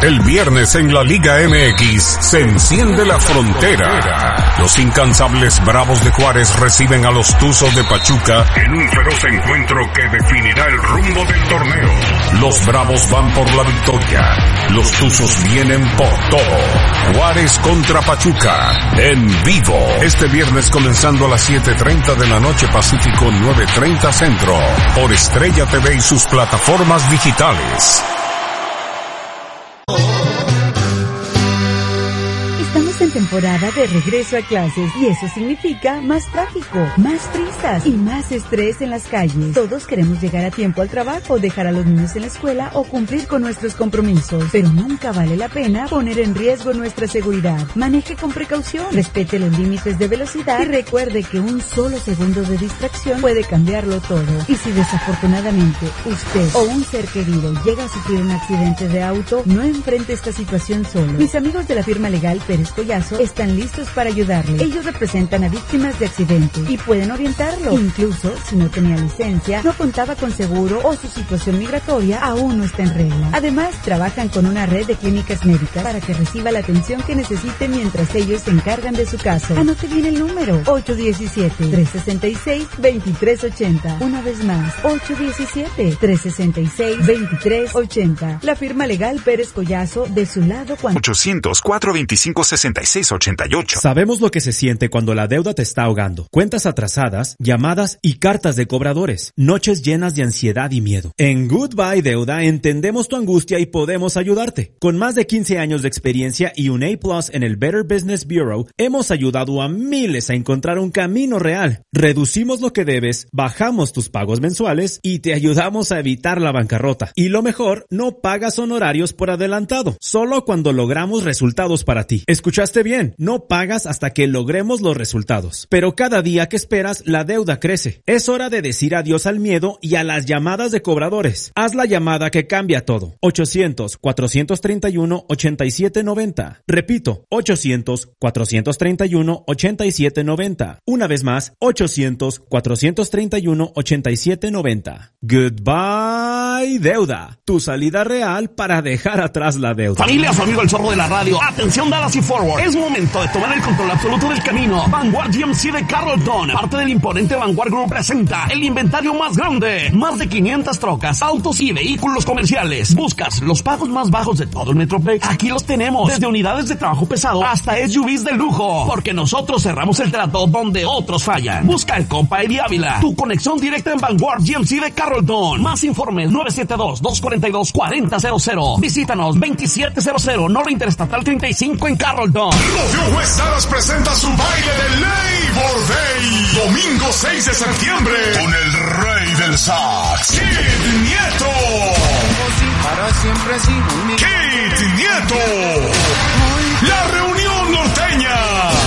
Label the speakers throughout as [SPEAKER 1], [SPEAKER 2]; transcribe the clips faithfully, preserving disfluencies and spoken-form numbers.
[SPEAKER 1] El viernes en la Liga M X se enciende la frontera. Los incansables Bravos de Juárez reciben a los Tuzos de Pachuca en un feroz encuentro que definirá el rumbo del torneo. Los Bravos van por la victoria. Los Tuzos vienen por todo. Juárez contra Pachuca en vivo. Este viernes comenzando a las siete treinta de la noche Pacífico, nueve treinta Centro. Por Estrella T V y sus plataformas digitales.
[SPEAKER 2] Estamos en temporada de regreso a clases y eso significa más tráfico, más prisas y más estrés en las calles. Todos queremos llegar a tiempo al trabajo, dejar a los niños en la escuela o cumplir con nuestros compromisos, pero nunca vale la pena poner en riesgo nuestra seguridad. Maneje con precaución, respete los límites de velocidad y recuerde que un solo segundo de distracción puede cambiarlo todo. Y si desafortunadamente usted o un ser querido llega a sufrir un accidente de auto, no enfrente esta situación solo. Mis amigos de la firma legal Pérez Collazo están listos para ayudarle. Ellos representan a víctimas de accidentes y pueden orientarlo. Incluso si no tenía licencia, no contaba con seguro o su situación migratoria aún no está en regla. Además, trabajan con una red de clínicas médicas para que reciba la atención que necesite mientras ellos se encargan de su caso. Anote bien el número: ocho uno siete, tres seis seis, dos tres ocho cero. Una vez más, ocho uno siete, tres seis seis, dos tres ocho cero. La firma legal Pérez Collazo, de su lado cuando...
[SPEAKER 3] ochocientos, cuatro veinticinco, sesenta y seis ochenta y ocho.
[SPEAKER 4] Sabemos lo que se siente cuando la deuda te está ahogando. Cuentas atrasadas, llamadas y cartas de cobradores. Noches llenas de ansiedad y miedo. En Goodbye Deuda entendemos tu angustia y podemos ayudarte. Con más de quince años de experiencia y un A plus en el Better Business Bureau, hemos ayudado a miles a encontrar un camino real. Reducimos lo que debes, bajamos tus pagos mensuales y te ayudamos a evitar la bancarrota. Y lo mejor, no pagas honorarios por adelantado, solo cuando logramos resultados para ti. ¿Escuchaste bien? No pagas hasta que logremos los resultados. Pero cada día que esperas, la deuda crece. Es hora de decir adiós al miedo y a las llamadas de cobradores. Haz la llamada que cambia todo. ochocientos, cuatrocientos treinta y uno, ochenta y siete noventa. Repito, ochocientos, cuatrocientos treinta y uno, ochenta y siete noventa. Una vez más, ochocientos, cuatrocientos treinta y uno, ochenta y siete noventa. Goodbye Deuda. Tu salida real para dejar atrás la deuda.
[SPEAKER 5] Familia, su amigo el zorro de la radio. Atención, Dallas y Forward. Es momento de tomar el control absoluto del camino. Vanguard G M C de Carrollton, parte del imponente Vanguard Group, presenta el inventario más grande. Más de quinientas trocas, autos y vehículos comerciales. ¿Buscas los pagos más bajos de todo el Metroplex? Aquí los tenemos. Desde unidades de trabajo pesado hasta S U Vs de lujo. Porque nosotros cerramos el trato donde otros fallan. Busca el compa Eddie Ávila. Tu conexión directa en Vanguard G M C de Carrollton. Más informes nueve siete dos, dos cuatro dos, cuatro cero cero cero. Visítanos veintisiete cero cero Norte Interestatal treinta y cinco en Carrollton.
[SPEAKER 6] Rodeo West Dallas presenta su baile de Labor Day. Domingo seis de septiembre. Con el rey del sax, Kid Nieto.
[SPEAKER 7] Para siempre sin
[SPEAKER 6] Kid Nieto. La reunión norteña.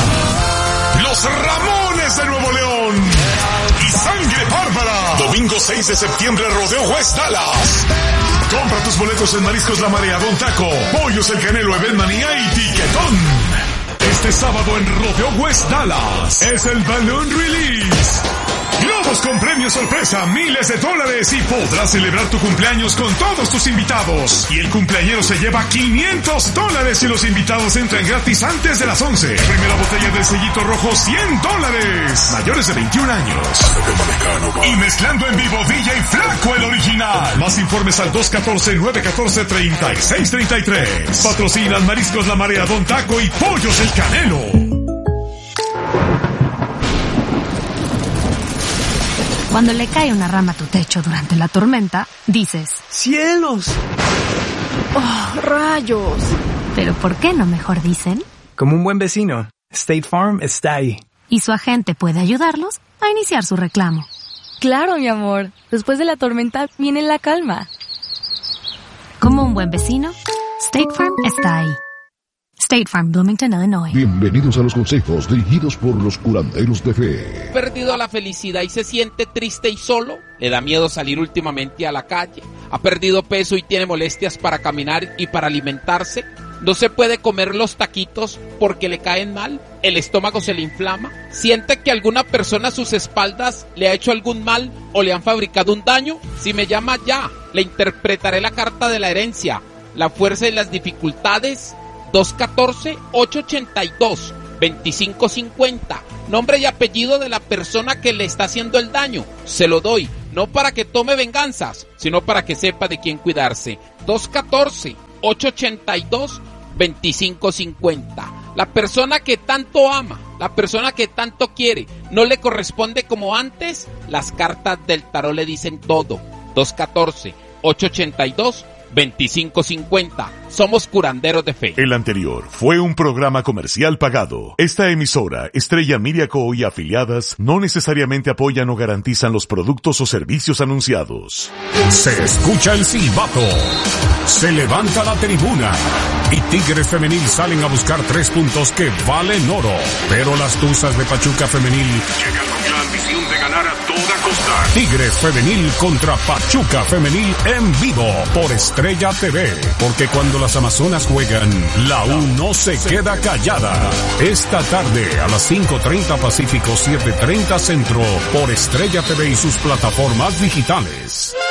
[SPEAKER 6] Los Ramones de Nuevo León. Y Sangre Bárbara. Domingo seis de septiembre, Rodeo West Dallas. Compra tus boletos en Mariscos La Marea, Don Taco, Pollos El Canelo, Eventmanía y Tiquetón. Este sábado en Rodeo West Dallas es el Balloon Release. Globos con premio sorpresa, miles de dólares y podrás celebrar tu cumpleaños con todos tus invitados. Y el cumpleañero se lleva quinientos dólares y los invitados entran gratis antes de las once. Primera botella del sellito rojo, cien dólares. Mayores de veintiún años. Y mezclando en vivo D J Flaco, el original. Más informes al dos uno cuatro, nueve uno cuatro, tres seis tres tres. Patrocinan Mariscos La Marea, Don Taco y Pollos El Canelo.
[SPEAKER 8] Cuando le cae una rama a tu techo durante la tormenta, dices:
[SPEAKER 7] ¡cielos!
[SPEAKER 8] ¡Oh, rayos! Pero ¿por qué no mejor dicen?
[SPEAKER 7] Como un buen vecino, State Farm está ahí.
[SPEAKER 8] Y su agente puede ayudarlos a iniciar su reclamo.
[SPEAKER 9] Claro, mi amor. Después de la tormenta viene la calma.
[SPEAKER 8] Como un buen vecino, State Farm está ahí. State Farm, Bloomington, Illinois.
[SPEAKER 10] Bienvenidos a los consejos dirigidos por los curanderos de fe.
[SPEAKER 11] ¿Ha perdido la felicidad y se siente triste y solo? ¿Le da miedo salir últimamente a la calle? ¿Ha perdido peso y tiene molestias para caminar y para alimentarse? ¿No se puede comer los taquitos porque le caen mal? ¿El estómago se le inflama? ¿Siente que alguna persona a sus espaldas le ha hecho algún mal o le han fabricado un daño? Si me llama ya, le interpretaré la carta de la herencia, La fuerza y las dificultades, dos uno cuatro, ocho ocho dos, dos cinco cinco cero. Nombre y apellido de la persona que le está haciendo el daño. Se lo doy, no para que tome venganzas, sino para que sepa de quién cuidarse. dos uno cuatro, ocho ocho dos, dos cinco cinco cero. La persona que tanto ama, la persona que tanto quiere, no le corresponde como antes. Las cartas del tarot le dicen todo. dos uno cuatro, ocho ocho dos, dos cinco cinco cero. Somos curanderos de fe.
[SPEAKER 6] El anterior fue un programa comercial pagado. Esta emisora, Estrella Miriaco y afiliadas, no necesariamente apoyan o garantizan los productos o servicios anunciados.
[SPEAKER 1] Se escucha el silbato, se levanta la tribuna y Tigres Femenil salen a buscar tres puntos que valen oro. Pero las Tuzas de Pachuca Femenil llegan con la ambición de ganar a toda costa. Tigres Femenil contra Pachuca Femenil en vivo por Estrella T V. Porque cuando las Amazonas juegan, la U no se queda callada. Esta tarde a las cinco treinta Pacífico, siete treinta Centro por Estrella T V y sus plataformas digitales.